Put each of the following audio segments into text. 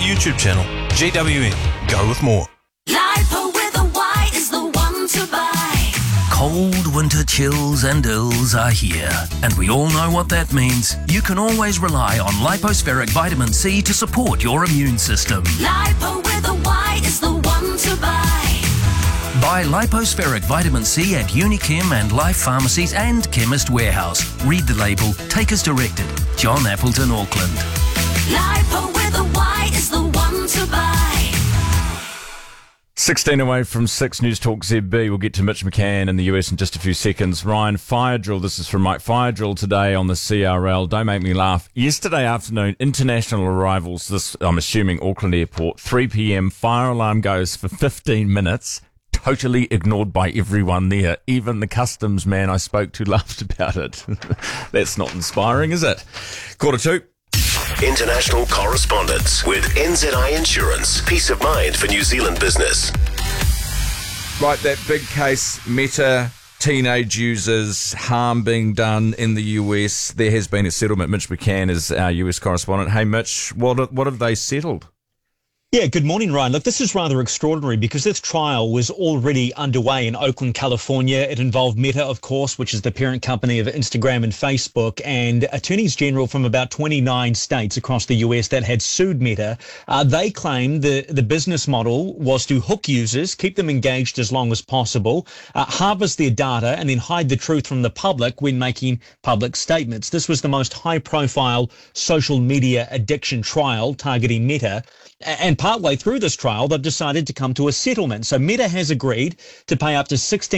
YouTube channel. GWN. Go with more. Lipo with a Y is the one to buy. Cold winter chills and ills are here, and we all know what that means. You can always rely on Lipospheric Vitamin C to support your immune system. Lipo with a Y is the one to buy. Buy Lipospheric Vitamin C at Unichem and Life Pharmacies and Chemist Warehouse. Read the label, take as directed. John Appleton, Auckland. Lipo with a Y is the one to buy. 16 away from 6 News Talk ZB. We'll get to Mitch McCann in the US in just a few seconds. Ryan, fire drill. This is from Mike. Fire drill today on the CRL. Don't make me laugh. Yesterday afternoon, international arrivals. This, I'm assuming, Auckland Airport. 3 p.m. Fire alarm goes for 15 minutes. Totally ignored by everyone there. Even the customs man I spoke to laughed about it. That's not inspiring, is it? 1:45. International correspondence with NZI Insurance. Peace of mind for New Zealand business. Right, that big case, Meta, teenage users, harm being done in the US. There has been a settlement. Mitch McCann is our US correspondent. Hey, Mitch, what have they settled? Yeah, good morning, Ryan. Look, this is rather extraordinary because this trial was already underway in Oakland, California. It involved Meta, of course, which is the parent company of Instagram and Facebook, and attorneys general from about 29 states across the US that had sued Meta. They claim the business model was to hook users, keep them engaged as long as possible, harvest their data, and then hide the truth from the public when making public statements. This was the most high-profile social media addiction trial targeting Meta. And partway through this trial, they've decided to come to a settlement. So Meta has agreed to pay up to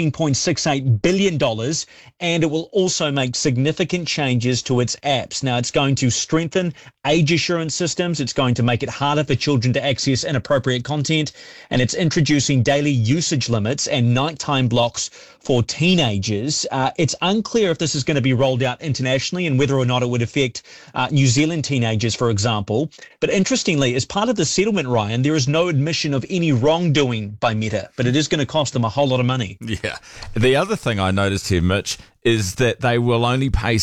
$16.68 billion, and it will also make significant changes to its apps. Now, it's going to strengthen age assurance systems. It's going to make it harder for children to access inappropriate content, and it's introducing daily usage limits and nighttime blocks for teenagers. It's unclear if this is going to be rolled out internationally and whether or not it would affect New Zealand teenagers, for example. But interestingly, as part of the settlement, Ryan, there is no admission of any wrongdoing by Meta, but it is going to cost them a whole lot of money. Yeah. The other thing I noticed here, Mitch, is that they will only pay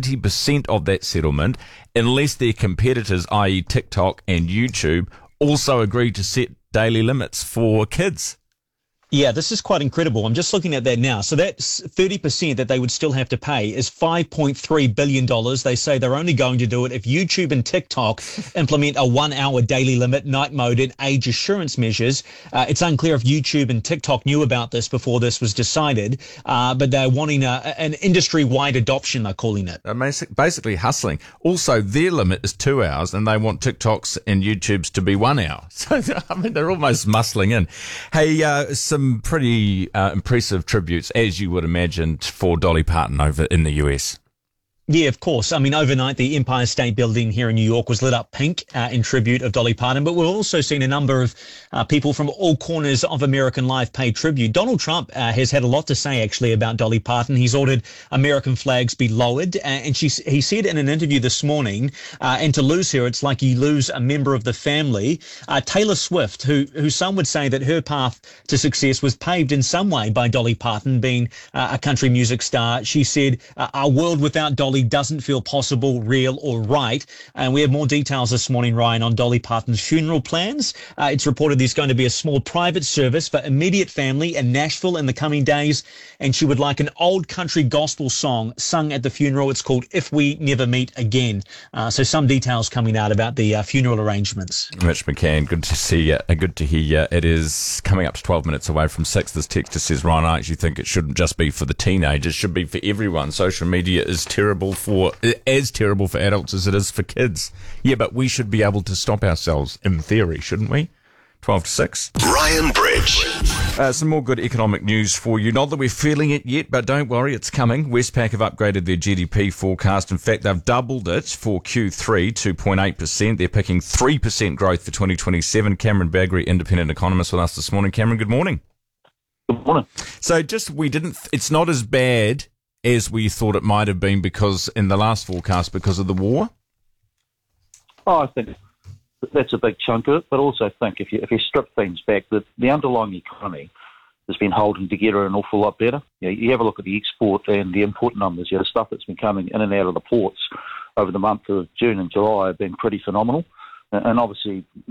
70% of that settlement unless their competitors, i.e. TikTok and YouTube, also agree to set daily limits for kids. Yeah, this is quite incredible. I'm just looking at that now. So that's 30% that they would still have to pay is $5.3 billion. They say they're only going to do it if YouTube and TikTok implement a 1 hour daily limit, night mode, and age assurance measures. It's unclear if YouTube and TikTok knew about this before this was decided, but they're wanting an industry-wide adoption, they're calling it. They're basically hustling. Also, their limit is 2 hours, and they want TikTok's and YouTube's to be 1 hour. So, I mean, they're almost muscling in. Hey, some pretty impressive tributes, as you would imagine, for Dolly Parton over in the US. Yeah, of course. I mean, overnight, the Empire State Building here in New York was lit up pink in tribute of Dolly Parton, but we've also seen a number of people from all corners of American life pay tribute. Donald Trump has had a lot to say, actually, about Dolly Parton. He's ordered American flags be lowered, and he said in an interview this morning, and to lose her, it's like you lose a member of the family. Taylor Swift, who some would say that her path to success was paved in some way by Dolly Parton being a country music star, she said, our world without Dolly doesn't feel possible, real, or right. And we have more details this morning, Ryan, on Dolly Parton's funeral plans. It's reported there's going to be a small private service for immediate family in Nashville in the coming days, and she would like an old country gospel song sung at the funeral. It's called If We Never Meet Again. So some details coming out about the funeral arrangements. Mitch McCann, good to see you. Good to hear you. It is coming up to 12 minutes away from 6. This text just says, Ryan, I actually think it shouldn't just be for the teenagers. It should be for everyone. Social media is as terrible for adults as it is for kids. Yeah, but we should be able to stop ourselves, in theory, shouldn't we? 12 to 6. Ryan Bridge. Some more good economic news for you. Not that we're feeling it yet, but don't worry, it's coming. Westpac have upgraded their GDP forecast. In fact, they've doubled it for Q3, 2.8%. They're picking 3% growth for 2027. Cameron Bagri, independent economist, with us this morning. Cameron, good morning. Good morning. So it's not as bad as we thought it might have been because in the last forecast because of the war? Oh, I think that's a big chunk of it, but also think if you strip things back, the underlying economy has been holding together an awful lot better. You have a look at the export and the import numbers, the stuff that's been coming in and out of the ports over the month of June and July have been pretty phenomenal. And obviously